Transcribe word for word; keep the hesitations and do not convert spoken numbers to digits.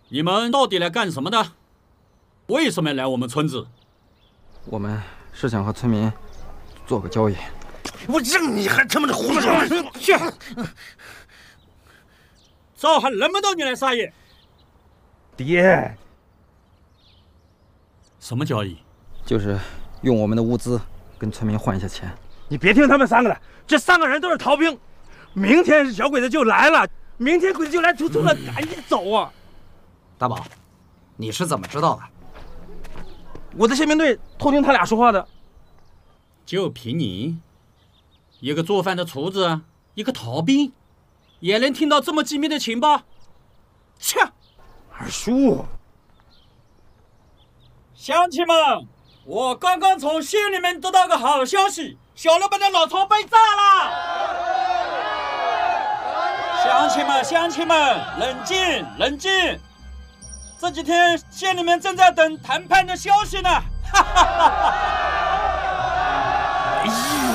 你们到底来干什么的？为什么来我们村子？ 我们是想和村民做个交易。 我认你还他妈的胡说！ 去！这还轮不到你来撒野。 爹， 什么交易？ 就是用我们的物资跟村民换一下钱。 你别听他们三个了，这三个人都是逃兵。明天小鬼子就来了，明天鬼子就来出村了，赶紧走啊！ 大宝，你是怎么知道的？ 我在宪兵队偷听他俩说话的。 就凭你，一个做饭的厨子，一个逃兵，也能听到这么机密的情报？切！ 二叔， 乡亲们，我刚刚从县里面得到个好消息，小老板的老巢被炸了！乡亲们，乡亲们，冷静，冷静！这几天县里面正在等谈判的消息呢，哈哈哈哈！